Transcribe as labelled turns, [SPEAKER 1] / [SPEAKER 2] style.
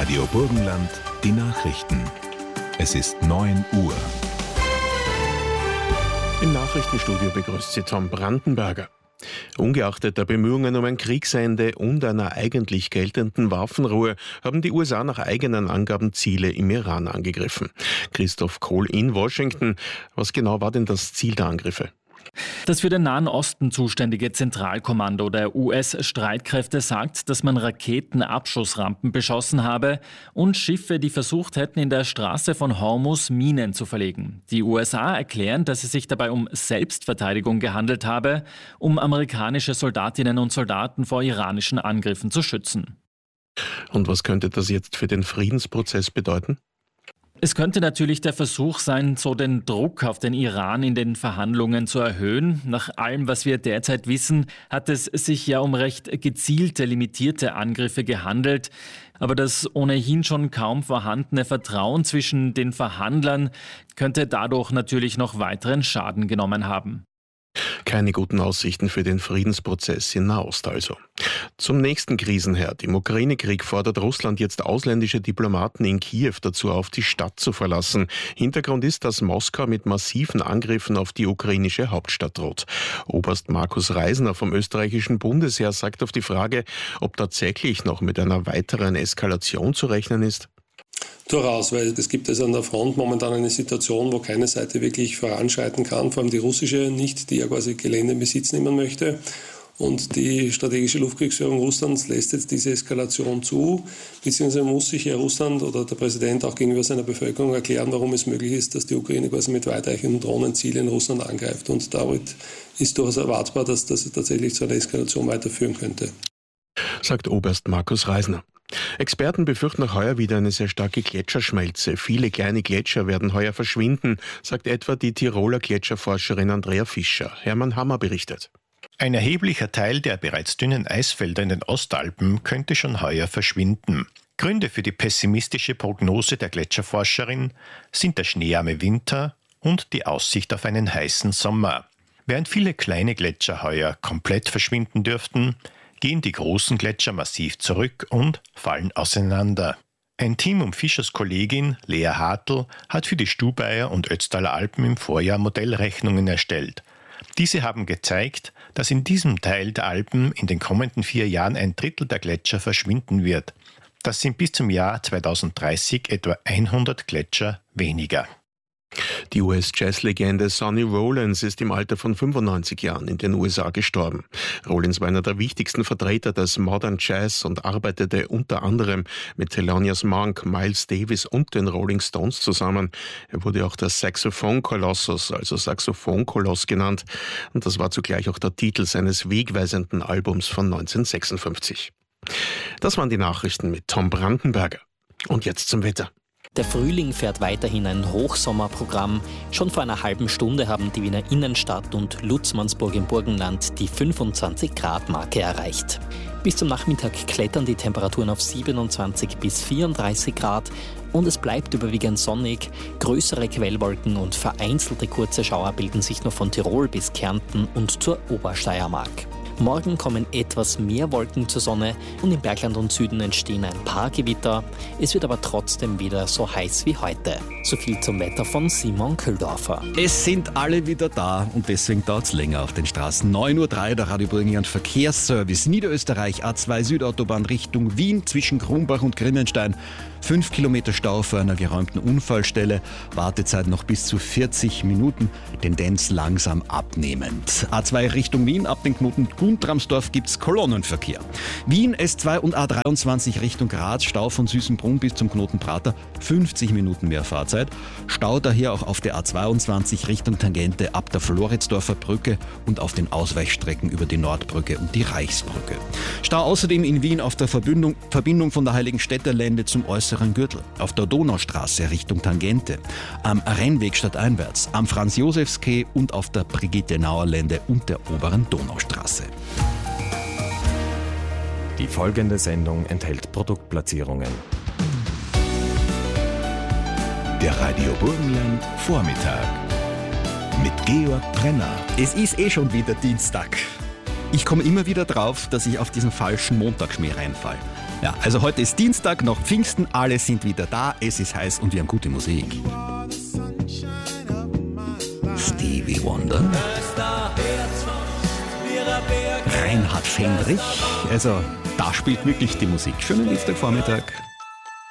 [SPEAKER 1] Radio Burgenland, die Nachrichten. Es ist 9 Uhr.
[SPEAKER 2] Im Nachrichtenstudio begrüßt Sie Tom Brandenberger. Ungeachtet der Bemühungen um ein Kriegsende und einer eigentlich geltenden Waffenruhe haben die USA nach eigenen Angaben Ziele im Iran angegriffen. Christoph Kohl in Washington. Was genau war denn das Ziel der Angriffe?
[SPEAKER 3] Das für den Nahen Osten zuständige Zentralkommando der US-Streitkräfte sagt, dass man Raketenabschussrampen beschossen habe und Schiffe, die versucht hätten, in der Straße von Hormuz Minen zu verlegen. Die USA erklären, dass es sich dabei um Selbstverteidigung gehandelt habe, um amerikanische Soldatinnen und Soldaten vor iranischen Angriffen zu schützen.
[SPEAKER 2] Und was könnte das jetzt für den Friedensprozess bedeuten?
[SPEAKER 3] Es könnte natürlich der Versuch sein, so den Druck auf den Iran in den Verhandlungen zu erhöhen. Nach allem, was wir derzeit wissen, hat es sich ja um recht gezielte, limitierte Angriffe gehandelt. Aber das ohnehin schon kaum vorhandene Vertrauen zwischen den Verhandlern könnte dadurch natürlich noch weiteren Schaden genommen haben.
[SPEAKER 2] Keine guten Aussichten für den Friedensprozess in Nahost also. Zum nächsten Krisenherd. Im Ukraine-Krieg fordert Russland jetzt ausländische Diplomaten in Kiew dazu auf, die Stadt zu verlassen. Hintergrund ist, dass Moskau mit massiven Angriffen auf die ukrainische Hauptstadt droht. Oberst Markus Reisner vom österreichischen Bundesheer sagt auf die Frage, ob tatsächlich noch mit einer weiteren Eskalation zu rechnen ist.
[SPEAKER 4] Durchaus, weil es gibt also an der Front momentan eine Situation, wo keine Seite wirklich voranschreiten kann, vor allem die russische nicht, die ja quasi Gelände in Besitz nehmen möchte. Und die strategische Luftkriegsführung Russlands lässt jetzt diese Eskalation zu, beziehungsweise muss sich ja Russland oder der Präsident auch gegenüber seiner Bevölkerung erklären, warum es möglich ist, dass die Ukraine quasi mit weitreichenden Drohnenzielen in Russland angreift. Und damit ist durchaus erwartbar, dass das tatsächlich zu einer Eskalation weiterführen könnte.
[SPEAKER 2] Sagt Oberst Markus Reisner. Experten befürchten auch heuer wieder eine sehr starke Gletscherschmelze. Viele kleine Gletscher werden heuer verschwinden, sagt etwa die Tiroler Gletscherforscherin Andrea Fischer. Hermann Hammer berichtet.
[SPEAKER 5] Ein erheblicher Teil der bereits dünnen Eisfelder in den Ostalpen könnte schon heuer verschwinden. Gründe für die pessimistische Prognose der Gletscherforscherin sind der schneearme Winter und die Aussicht auf einen heißen Sommer. Während viele kleine Gletscher heuer komplett verschwinden dürften, gehen die großen Gletscher massiv zurück und fallen auseinander. Ein Team um Fischers Kollegin Lea Hartl hat für die Stubaier und Ötztaler Alpen im Vorjahr Modellrechnungen erstellt. Diese haben gezeigt, dass in diesem Teil der Alpen in den kommenden 4 Jahren ein Drittel der Gletscher verschwinden wird. Das sind bis zum Jahr 2030 etwa 100 Gletscher weniger.
[SPEAKER 2] Die US-Jazz-Legende Sonny Rollins ist im Alter von 95 Jahren in den USA gestorben. Rollins war einer der wichtigsten Vertreter des Modern Jazz und arbeitete unter anderem mit Thelonious Monk, Miles Davis und den Rolling Stones zusammen. Er wurde auch der Saxophon-Kolossus, also Saxophonkoloss genannt. Und das war zugleich auch der Titel seines wegweisenden Albums von 1956. Das waren die Nachrichten mit Tom Brandenberger. Und jetzt zum Wetter.
[SPEAKER 6] Der Frühling fährt weiterhin ein Hochsommerprogramm. Schon vor einer halben Stunde haben die Wiener Innenstadt und Lutzmannsburg im Burgenland die 25-Grad-Marke erreicht. Bis zum Nachmittag klettern die Temperaturen auf 27 bis 34 Grad und es bleibt überwiegend sonnig. Größere Quellwolken und vereinzelte kurze Schauer bilden sich nur von Tirol bis Kärnten und zur Obersteiermark. Morgen kommen etwas mehr Wolken zur Sonne und im Bergland und Süden entstehen ein paar Gewitter. Es wird aber trotzdem wieder so heiß wie heute. So viel zum Wetter von Simon Köhldorfer.
[SPEAKER 7] Es sind alle wieder da und deswegen dauert es länger auf den Straßen. 9.03 Uhr, der Radio Burgenland Verkehrsservice. Niederösterreich, A2 Südautobahn Richtung Wien zwischen Krumbach und Grinnenstein. 5 Kilometer Stau vor einer geräumten Unfallstelle. Wartezeit noch bis zu 40 Minuten. Tendenz langsam abnehmend. A2 Richtung Wien, ab den Knoten Guntramsdorf gibt's Kolonnenverkehr. Wien S2 und A23 Richtung Graz, Stau von Süßenbrunn bis zum Knoten Prater, 50 Minuten mehr Fahrzeit. Stau daher auch auf der A22 Richtung Tangente ab der Floridsdorfer Brücke und auf den Ausweichstrecken über die Nordbrücke und die Reichsbrücke. Stau außerdem in Wien auf der Verbindung von der Heiligenstädter Lände zum äußeren Gürtel, auf der Donaustraße Richtung Tangente, am Rennweg stadteinwärts, am Franz-Josefs-Quai und auf der Brigitte-Nauer Lände und der oberen Donaustraße.
[SPEAKER 8] Die folgende Sendung enthält Produktplatzierungen.
[SPEAKER 1] Der Radio Burgenland Vormittag mit Georg Brenner.
[SPEAKER 7] Es ist schon wieder Dienstag. Ich komme immer wieder drauf, dass ich auf diesen falschen Montagsschmäh reinfall. Ja, also heute ist Dienstag, nach Pfingsten, alle sind wieder da, es ist heiß und wir haben gute Musik. Stevie Wonder, Reinhard Fendrich, also da spielt wirklich die Musik. Schönen Dienstagvormittag.